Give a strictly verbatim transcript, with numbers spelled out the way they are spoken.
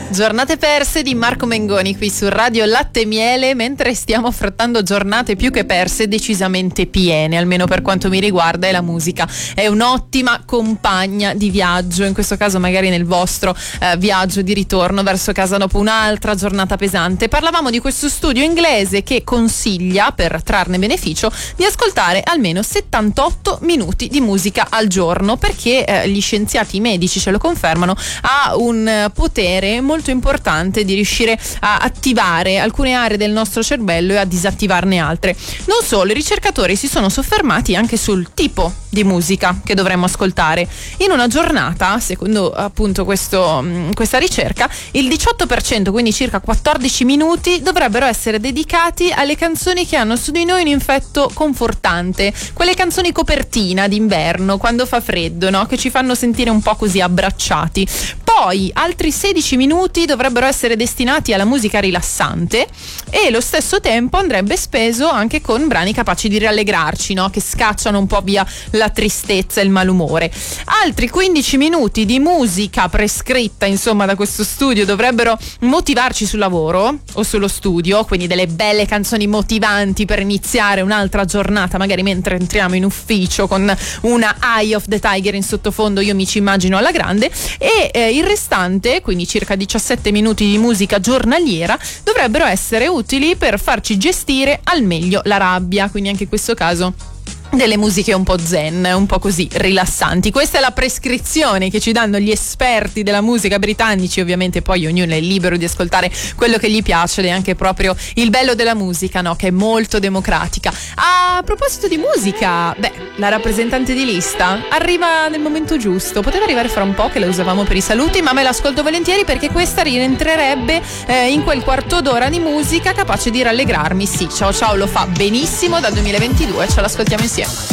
Giornate perse di Marco Mengoni qui su Radio Latte e Miele, mentre stiamo affrontando giornate più che perse, decisamente piene, almeno per quanto mi riguarda, e la musica è un'ottima compagna di viaggio, in questo caso magari nel vostro eh, viaggio di ritorno verso casa dopo un'altra giornata pesante. Parlavamo di questo studio inglese che consiglia, per trarne beneficio, di ascoltare almeno settantotto minuti di musica al giorno, perché eh, gli scienziati medici ce lo confermano, ha un eh, potere molto molto importante di riuscire a attivare alcune aree del nostro cervello e a disattivarne altre. Non solo, i ricercatori si sono soffermati anche sul tipo di musica che dovremmo ascoltare. In una giornata, secondo appunto questo, questa ricerca, il diciotto per cento, quindi circa quattordici minuti, dovrebbero essere dedicati alle canzoni che hanno su di noi un effetto confortante, quelle canzoni copertina d'inverno quando fa freddo, no? Che ci fanno sentire un po' così abbracciati. Poi altri sedici minuti dovrebbero essere destinati alla musica rilassante e lo stesso tempo andrebbe speso anche con brani capaci di rallegrarci, no? Che scacciano un po' via la tristezza e il malumore. Altri quindici minuti di musica prescritta, insomma, da questo studio dovrebbero motivarci sul lavoro o sullo studio, quindi delle belle canzoni motivanti per iniziare un'altra giornata, magari mentre entriamo in ufficio con una Eye of the Tiger in sottofondo, io mi ci immagino alla grande, e eh, il restante, quindi circa diciassette minuti di musica giornaliera, dovrebbero essere utili per farci gestire al meglio la rabbia, quindi anche in questo caso delle musiche un po' zen, un po' così rilassanti. Questa è la prescrizione che ci danno gli esperti della musica britannici. Ovviamente poi ognuno è libero di ascoltare quello che gli piace, ed è anche proprio il bello della musica, no? Che è molto democratica. A proposito di musica, beh, la rappresentante di lista arriva nel momento giusto. Poteva arrivare fra un po', che la usavamo per i saluti, ma me l'ascolto volentieri perché questa rientrerebbe eh, in quel quarto d'ora di musica capace di rallegrarmi. Sì, Ciao Ciao lo fa benissimo dal duemilaventidue, ce l'ascoltiamo insieme.